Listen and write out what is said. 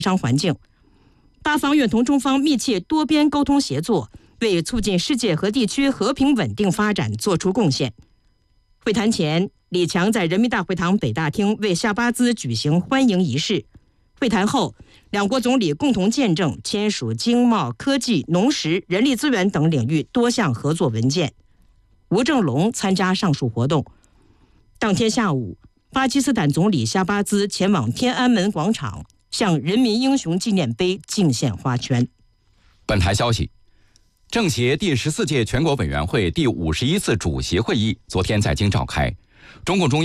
商环境。巴方愿同中方密切多边沟通协作，为促进世界和地区和平稳定发展作出贡献。会谈前，李强在人民大会堂北大厅为夏巴兹举行欢迎仪式。会谈后，两国总理共同见证签署经贸、科技、农食、人力资源等领域多项合作文件。吴正龙参加上述活动。当天下午，巴基斯坦总理夏巴兹前往天安门广场，向人民英雄纪念碑敬献花圈。 本台消息，政协第14届全国委员会第51次主席会议昨天在京召开，中共中央